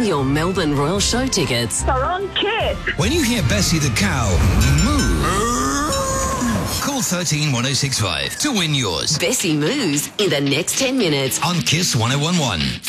your Melbourne Royal Show tickets. They're on Kiss. When you hear Bessie the cow moo, call 13 1065 to win yours Bessie moves in the next 10 minutes. on Kiss 1011.